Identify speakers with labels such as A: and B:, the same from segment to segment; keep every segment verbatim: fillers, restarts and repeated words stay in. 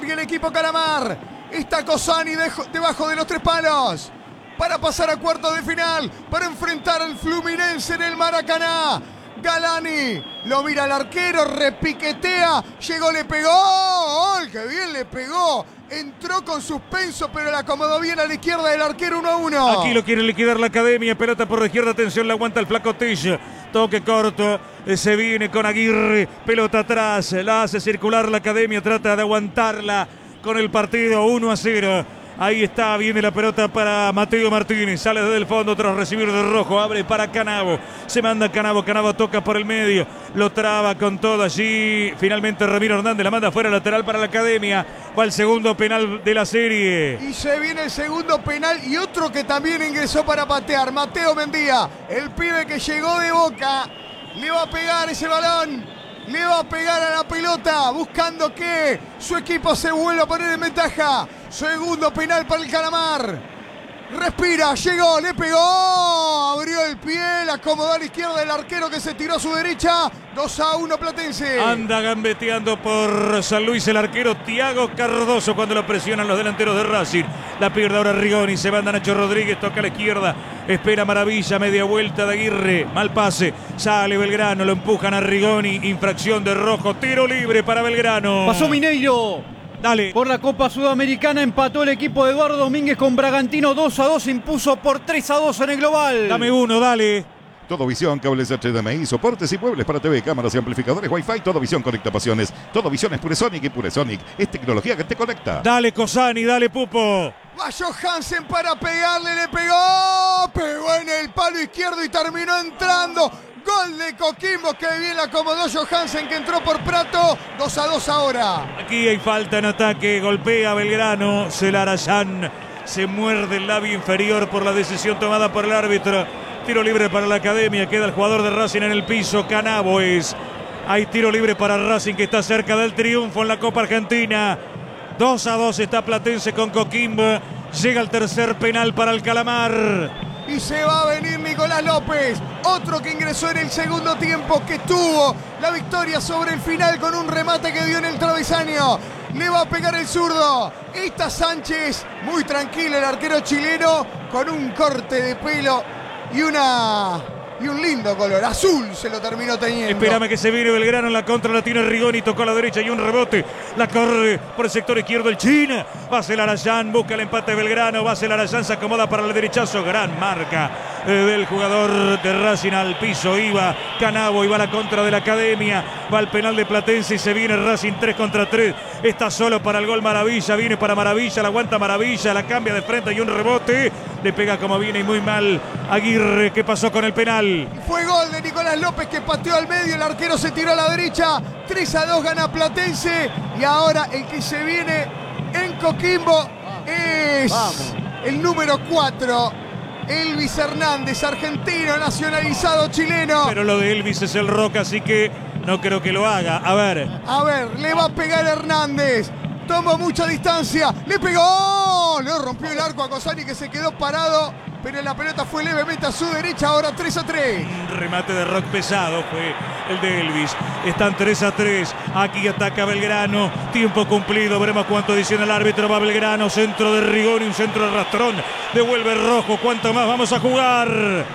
A: victoria el equipo Calamar. Está Cosani dejo, debajo de los tres palos para pasar a cuartos de final, para enfrentar al Fluminense en el Maracaná. Galani lo mira al arquero, repiquetea, llegó, le pegó, ¡gol! ¡Qué bien le pegó! Entró con suspenso, pero la acomodó bien a la izquierda del arquero, uno a uno.
B: Aquí lo quiere liquidar la Academia, pelota por la izquierda, atención, la aguanta el flaco Tilla. Toque corto, se viene con Aguirre, pelota atrás, la hace circular la Academia, trata de aguantarla con el partido uno a cero. Ahí está, viene la pelota para Mateo Martínez, sale desde el fondo tras recibir de Rojo, abre para Canavo, se manda Canavo, Canavo toca por el medio, lo traba con todo allí, finalmente Ramiro Hernández la manda fuera, lateral para la Academia, va el segundo penal de la serie.
A: Y se viene el segundo penal y otro que también ingresó para patear, Mateo Mendía, el pibe que llegó de Boca, le va a pegar ese balón, le va a pegar a la pelota, buscando que su equipo se vuelva a poner en ventaja. Segundo penal para el Calamar. Respira, llegó, le pegó, abrió el pie, la acomodó a la izquierda del arquero que se tiró a su derecha. dos a uno Platense.
B: Anda gambeteando por San Luis el arquero Tiago Cardoso cuando lo presionan los delanteros de Racing. La pierde ahora Rigoni, se manda Nacho Rodríguez, toca a la izquierda, espera Maravilla, media vuelta de Aguirre, mal pase, sale Belgrano, lo empujan a Rigoni, infracción de Rojo, tiro libre para Belgrano.
C: Pasó Mineiro.
B: Dale.
C: Por la Copa Sudamericana empató el equipo de Eduardo Domínguez con Bragantino, dos a dos, impuso por tres a dos en el global.
B: Dame uno, dale.
D: Todo Visión, cables H D M I, soportes y muebles para T V, cámaras y amplificadores Wi-Fi. Todo Visión conecta pasiones. Todo Visión es Puresonic y Puresonic es tecnología que te conecta.
B: Dale Cosani, dale Pupo.
A: Va Johansen para pegarle, le pegó, pegó en el palo izquierdo y terminó entrando. Gol de Coquimbo, que bien la acomodó Johansen, que entró por Prato. dos a dos ahora.
B: Aquí hay falta en ataque, golpea Belgrano, Celarayán se muerde el labio inferior por la decisión tomada por el árbitro. Tiro libre para la Academia, queda el jugador de Racing en el piso, Canavo es. Hay tiro libre para Racing que está cerca del triunfo en la Copa Argentina. dos a dos está Platense con Coquimbo. Llega el tercer penal para el Calamar.
A: Y se va a venir Nicolás López, otro que ingresó en el segundo tiempo, que tuvo la victoria sobre el final con un remate que dio en el travesaño. Le va a pegar el zurdo. Está Sánchez, muy tranquilo el arquero chileno, con un corte de pelo y una... y un lindo color, azul se lo terminó teniendo.
B: Espérame que se viene Belgrano en la contra, la tiene Rigoni, tocó a la derecha y un rebote. La corre por el sector izquierdo el China. Va a Celarayán, busca el empate de Belgrano. Va a Celarayán, se acomoda para el derechazo. Gran marca eh, del jugador de Racing al piso. Iba Canavo y va a la contra de la Academia. Va al penal de Platense y se viene Racing tres contra tres. Está solo para el gol Maravilla. Viene para Maravilla, la aguanta Maravilla, la cambia de frente y un rebote. Le pega como viene y muy mal Aguirre. ¿Qué pasó con el penal?
A: Fue gol de Nicolás López, que pateó al medio, el arquero se tiró a la derecha, tres a dos gana Platense. Y ahora el que se viene en Coquimbo es Vamos. el número cuatro, Elvis Hernández, argentino, nacionalizado chileno.
B: Pero lo de Elvis es el Roca, así que no creo que lo haga. A ver.
A: A ver, le va a pegar Hernández. Toma mucha distancia, le pegó, le rompió el arco a Cosani, que se quedó parado, pero la pelota fue levemente a su derecha, ahora tres a tres.
B: Un remate de rock pesado fue el de Elvis. Están tres a tres, aquí ataca Belgrano, tiempo cumplido, veremos cuánto dice el árbitro. Va Belgrano, centro de Rigoni, un centro de rastrón, devuelve Rojo, cuánto más vamos a jugar.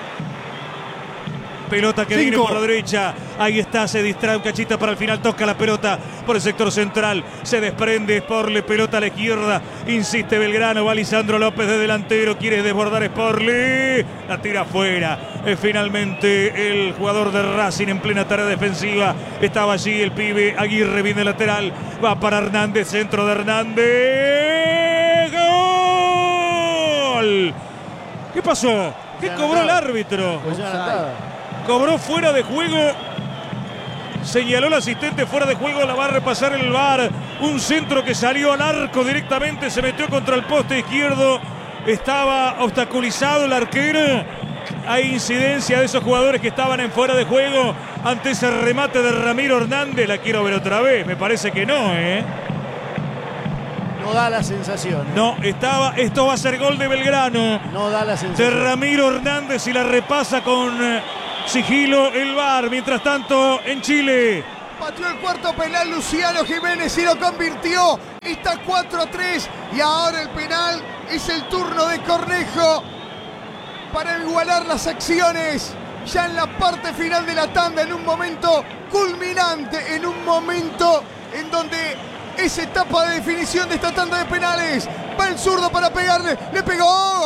B: Pelota que Cinco. viene por la derecha. Ahí está, se distrae un cachita para el final. Toca la pelota por el sector central. Se desprende Sporle, pelota a la izquierda. Insiste Belgrano, va Lisandro López de delantero. Quiere desbordar Sporle. La tira afuera. Eh, finalmente el jugador de Racing en plena tarea defensiva. Estaba allí el pibe Aguirre, viene lateral. Va para Hernández, centro de Hernández. ¡Gol! ¿Qué pasó? ¿Qué cobró el árbitro? Cobró fuera de juego. Señaló el asistente fuera de juego. La va a repasar el V A R. Un centro que salió al arco directamente. Se metió contra el poste izquierdo. Estaba obstaculizado el arquero. Hay incidencia de esos jugadores que estaban en fuera de juego ante ese remate de Ramiro Hernández. La quiero ver otra vez. Me parece que no, ¿eh?
E: No da la sensación.
B: No, estaba. Esto va a ser gol de Belgrano.
E: No da la sensación.
B: De Ramiro Hernández y la repasa con sigilo el V A R. Mientras tanto, en Chile.
A: Pateó el cuarto penal Luciano Jiménez y lo convirtió Está cuatro a tres y ahora el penal es el turno de Cornejo para igualar las acciones. Ya en la parte final de la tanda, en un momento culminante, en un momento en donde es etapa de definición de esta tanda de penales. Va el zurdo para pegarle, le pegó,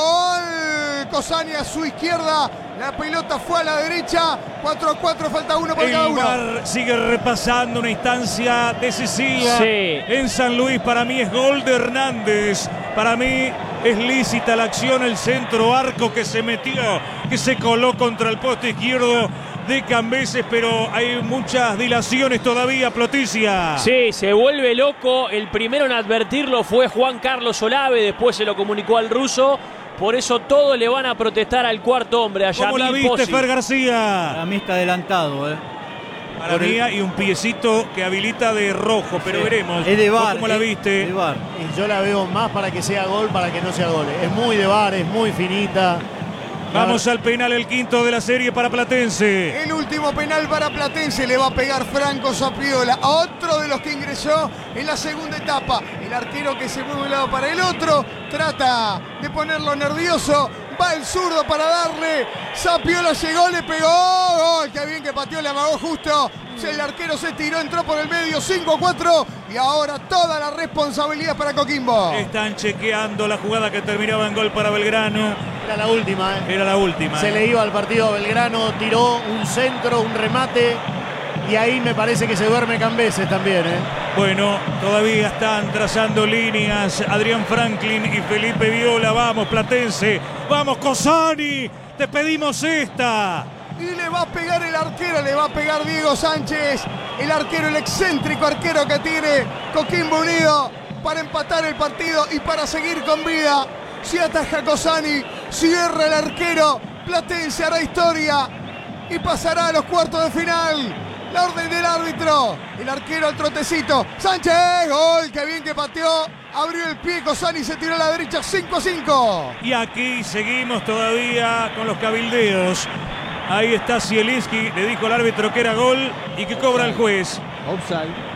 A: gol. Cosani a su izquierda, la pelota fue a la derecha, cuatro a cuatro, falta uno para cada
B: El
A: uno.
B: V A R sigue repasando una instancia decisiva.
F: Sí.
B: En San Luis, para mí es gol de Hernández. Para mí es lícita la acción, el centro arco que se metió, que se coló contra el poste izquierdo de Cambeses, pero hay muchas dilaciones todavía, Ploticia.
F: Sí, se vuelve loco. El primero en advertirlo fue Juan Carlos Olave, después se lo comunicó al ruso. Por eso todos le van a protestar al cuarto hombre, a
B: ¿Cómo la
F: Yamil
B: viste,
F: Pozzi.
B: Fer García?
C: Para mí está adelantado, ¿eh?
B: Para
C: Por
B: mí
C: el-
B: hay un piecito que habilita de rojo, pero
C: Sí.
B: veremos.
C: Es de
B: ¿Vos
C: V A R.
B: ¿Cómo la
C: es
B: viste?
C: de V A R.
E: Y yo la veo más para que sea gol, para que no sea gol. Es muy de V A R, es muy finita.
B: Vamos al penal, el quinto de la serie para Platense.
A: El último penal para Platense, le va a pegar Franco Zapiola, a otro de los que ingresó en la segunda etapa. El arquero que se mueve de un lado para el otro, trata de ponerlo nervioso. Va el zurdo para darle. Zapiola llegó, le pegó. Gol, qué bien que pateó, le amagó justo. El arquero se tiró, entró por el medio, cinco a cuatro. Y ahora toda la responsabilidad para Coquimbo.
B: Están chequeando la jugada que terminaba en gol para Belgrano.
E: Era la última, ¿eh?
B: Era la última.
E: Se le iba al partido a Belgrano, tiró un centro, un remate. Y ahí me parece que se duerme Cambeses también, ¿eh?
B: Bueno, todavía están trazando líneas Adrián Franklin y Felipe Viola. Vamos, Platense. Vamos, Cosani. Te pedimos esta.
A: Y le va a pegar el arquero, le va a pegar Diego Sánchez. El arquero, el excéntrico arquero que tiene Coquimbo Unido para empatar el partido y para seguir con vida. Si ataja Cosani, cierra el arquero. Platense hará historia y pasará a los cuartos de final. La orden del árbitro. El arquero al trotecito. Sánchez, gol, qué bien que pateó. Abrió el pie, Cosani se tiró a la derecha, cinco a cinco.
B: Y aquí seguimos todavía con los cabildeos. Ahí está Zielinski, le dijo al árbitro que era gol y que cobra el juez.
E: Offside.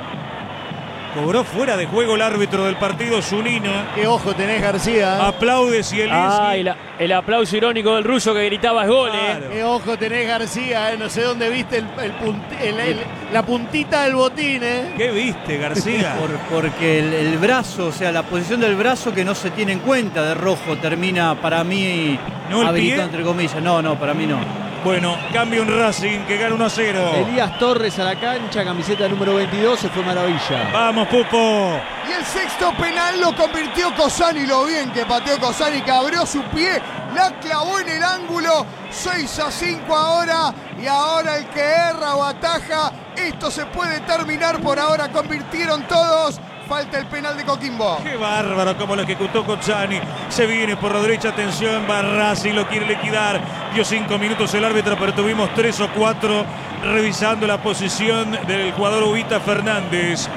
B: Cobró fuera de juego el árbitro del partido, Zunino.
E: Qué ojo tenés, García. ¿eh?
B: Aplaude Zielinski.
F: Ah, y la- el aplauso irónico del ruso que gritaba es gol,
B: Claro.
F: ¿eh?
E: Qué ojo tenés, García. ¿eh? No sé dónde viste el, el punti- el- el- la puntita del botín, ¿eh?
B: ¿Qué viste, García?
C: Por- porque el, el brazo, o sea, la posición del brazo que no se tiene en cuenta de rojo termina para mí
B: ¿No el
C: habilitado,
B: pie?
C: entre comillas. No, no, para mí no.
B: Bueno, cambio en Racing que gana uno a cero.
G: Elías Torres a la cancha, camiseta número veintidós, se fue maravilla.
B: Vamos, Pupo.
A: Y el sexto penal lo convirtió Cosani, lo bien que pateó Cosani, que abrió su pie, la clavó en el ángulo, seis a cinco ahora, y ahora el que erra o ataja, esto se puede terminar, por ahora convirtieron todos, falta el penal de Coquimbo.
B: Qué bárbaro como lo ejecutó Cocciani. Se viene por la derecha, atención, va Racing, lo quiere liquidar. Dio cinco minutos el árbitro, pero tuvimos tres o cuatro revisando la posición del jugador Ubita Fernández.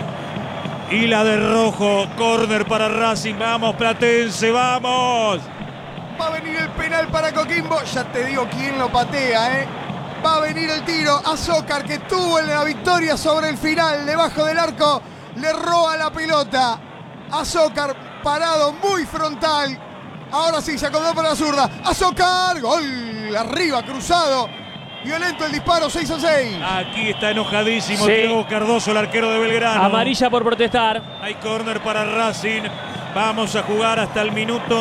B: Y la de rojo, córner para Racing. Vamos, Platense, vamos.
A: Va a venir el penal para Coquimbo, ya te digo quién lo patea, ¿eh? Va a venir el tiro, Azócar que tuvo en la victoria sobre el final, debajo del arco, le roba la pelota. Azócar parado muy frontal. Ahora sí, se acomodó para la zurda. Azócar, gol, arriba, cruzado. Violento el disparo, seis a seis.
B: Aquí está enojadísimo
F: Sí.
B: Diego Cardoso, el arquero de Belgrano.
F: Amarilla por protestar.
B: Hay córner para Racing. Vamos a jugar hasta el minuto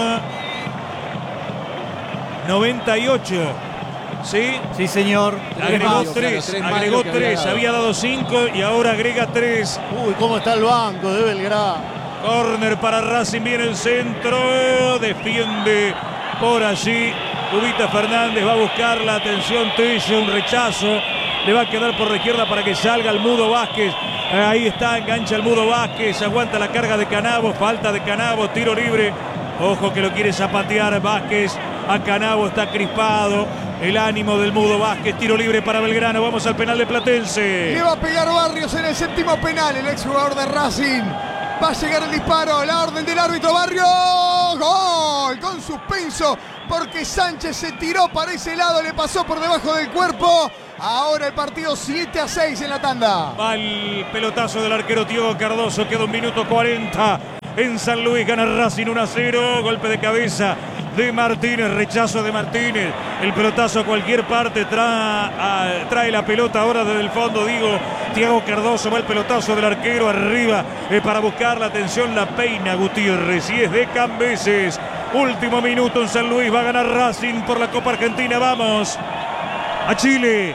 B: noventa y ocho. ¿Sí?
C: Sí, señor.
B: Agregó
G: malos,
B: tres,
G: claro, tres más
B: agregó
G: de lo que había
B: tres,
G: dado.
B: había dado cinco y ahora agrega tres.
E: Uy, cómo está el banco de Belgrano.
B: Córner para Racing, viene el centro, defiende por allí. Ubita Fernández va a buscar la atención Tello, un rechazo. Le va a quedar por la izquierda para que salga el Mudo Vázquez. Ahí está, engancha el Mudo Vázquez, aguanta la carga de Canavo, falta de Canavo, tiro libre. Ojo que lo quiere zapatear Vázquez. A Canavo está crispado. El ánimo del Mudo Vázquez, tiro libre para Belgrano. Vamos al penal de Platense.
A: Le va a pegar Barrios en el séptimo penal, el exjugador de Racing. Va a llegar el disparo, la orden del árbitro Barrios. Gol con suspenso porque Sánchez se tiró para ese lado, le pasó por debajo del cuerpo Ahora el partido siete a seis en la tanda.
B: Va el pelotazo del arquero Tiago Cardoso. Queda un minuto cuarenta. En San Luis gana Racing uno a cero. Golpe de cabeza de Martínez. Rechazo de Martínez. El pelotazo a cualquier parte. Tra a, trae la pelota ahora desde el fondo. Digo, Tiago Cardoso. Va el pelotazo del arquero arriba eh, para buscar la atención. La peina Gutiérrez. Y es de Cambeses. Último minuto en San Luis. Va a ganar Racing por la Copa Argentina. Vamos a Chile.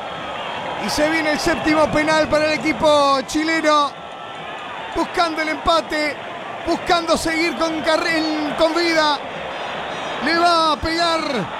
A: Y se viene el séptimo penal para el equipo chileno. Buscando el empate. Buscando seguir con, con vida. Le va a pegar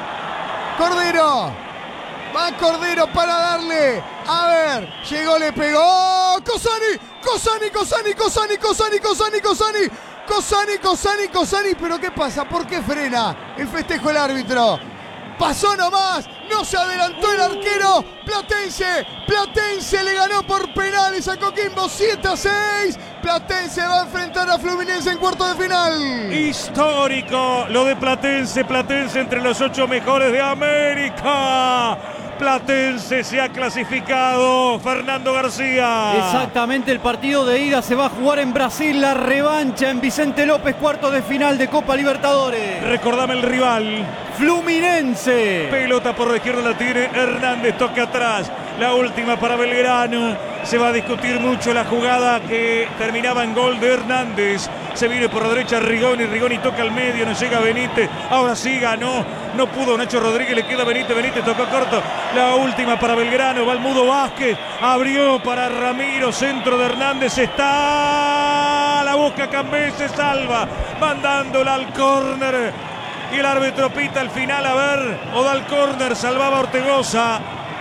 A: Cordero. Va Cordero para darle. A ver. Llegó, le pegó. Cosani. Cosani, Cosani, Cosani, Cosani, Cosani, Cosani. Cosani, Cosani, Cosani. Pero ¿qué pasa? ¿Por qué frena el festejo el árbitro? Pasó nomás, no se adelantó el arquero. Platense, Platense le ganó por penales a Coquimbo siete a seis. Platense va a enfrentar a Fluminense en cuarto de final.
B: Histórico lo de Platense, Platense entre los ocho mejores de América. Platense se ha clasificado. Fernando García.
C: Exactamente, el partido de ida se va a jugar en Brasil. La revancha en Vicente López, cuartos de final de Copa Libertadores.
B: Recordame el rival.
C: Fluminense.
B: Pelota por la izquierda la tiene Hernández, toca atrás. La última para Belgrano. Se va a discutir mucho la jugada que terminaba en gol de Hernández. Se viene por la derecha Rigoni, Rigoni toca al medio, no llega Benítez. Ahora sí ganó, no pudo Nacho Rodríguez, le queda Benítez, Benítez tocó corto. La última para Belgrano, Balmudo Vázquez. Abrió para Ramiro, centro de Hernández. Está la busca Cambeses, se salva. Mandándola al córner. Y el árbitro pita al final, a ver, o da el córner, salvaba Ortegoza.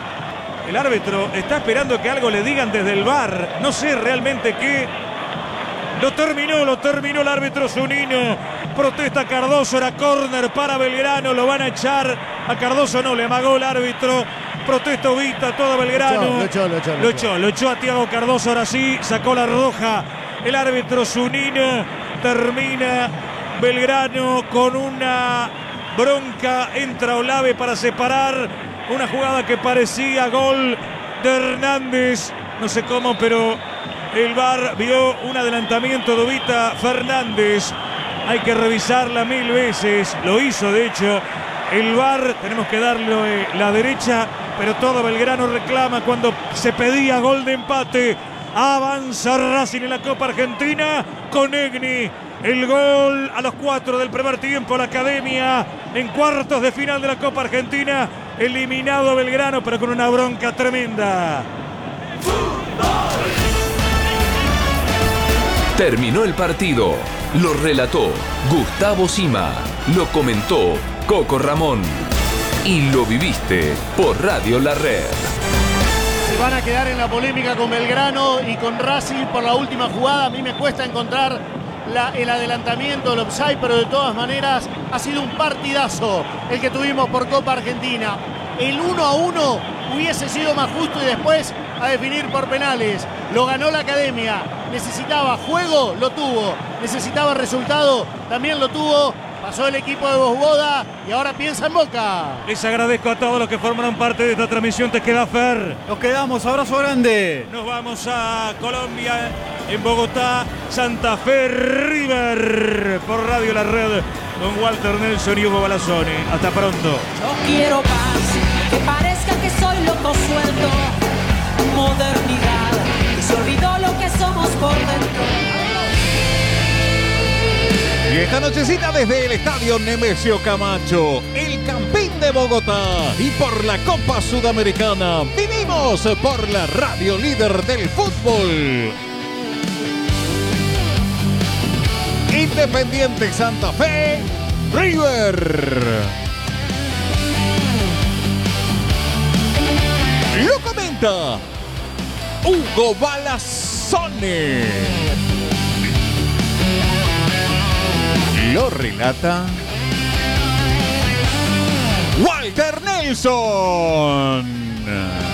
B: El árbitro está esperando que algo le digan desde el V A R. No sé realmente qué. Lo terminó, lo terminó el árbitro Zunino. Protesta Cardoso, era córner para Belgrano. Lo van a echar. A Cardoso no, le amagó el árbitro. Protesta Ovita, todo Belgrano.
E: Lo echó, lo echó, lo echó.
B: Lo echó, lo echó a Tiago Cardoso, ahora sí. Sacó la roja. El árbitro Zunino. Termina Belgrano con una bronca. Entra Olave para separar. Una jugada que parecía gol de Hernández. No sé cómo, pero el V A R vio un adelantamiento de Ovita Fernández. Hay que revisarla mil veces. Lo hizo, de hecho, el V A R. Tenemos que darle la derecha, pero todo Belgrano reclama cuando se pedía gol de empate. Avanza Racing en la Copa Argentina con Egni. El gol a los cuatro del primer tiempo. La Academia en cuartos de final de la Copa Argentina. Eliminado a Belgrano, pero con una bronca tremenda.
H: Terminó el partido. Lo relató Gustavo Sima. Lo comentó Coco Ramón. Y lo viviste por Radio La Red.
E: Se van a quedar en la polémica con Belgrano y con Racing por la última jugada. A mí me cuesta encontrar la, el adelantamiento, el offside, pero de todas maneras ha sido un partidazo el que tuvimos por Copa Argentina. El uno a uno hubiese sido más justo y después a definir por penales. Lo ganó la Academia. Necesitaba juego, lo tuvo. Necesitaba resultado, también lo tuvo. Pasó el equipo de Bosboda y ahora piensa en Boca.
B: Les agradezco a todos los que formaron parte de esta transmisión. Te queda, Fer.
C: Nos quedamos, abrazo grande.
B: Nos vamos a Colombia, en Bogotá, Santa Fe, River, por Radio La Red, con Walter Nelson y Hugo Balazzoni. Hasta pronto.
I: Yo quiero paz, que parezca que soy loco suelto, modernidad, que se olvidó lo que somos por dentro.
J: Y esta nochecita desde el Estadio Nemesio Camacho, el Campín de Bogotá, y por la Copa Sudamericana, vivimos por la radio líder del fútbol. Independiente Santa Fe, River. Lo comenta Hugo Balazzoni. Lo relata Walter Nelson.